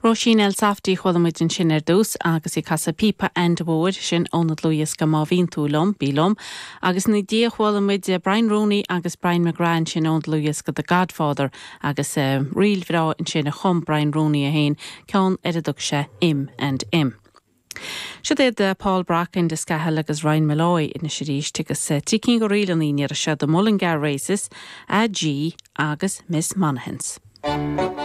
Roisin el safti chhuilimid sin dús agus I casa pipa and bóid sin ónad luas go má bhín túlom bílom agus ní dí chhuilimid Brian Rooney agus Brian McGrath sin ónad luas go The Godfather agus riil bhrá in sin a chum Brian Rooney a hain ceann edadug sé im and im. Siad Paul Bracken de Scahel agus Ryan Malloy in siríis tugus tícin go riil an íine se the Mullingar races a G agus Miss Monaghan's.